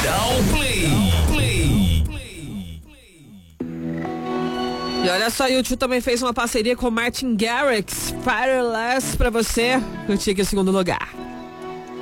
Dá o play. E olha só, o U2 também fez uma parceria com Martin Garrix, Fireless, pra você curtir aqui o segundo lugar.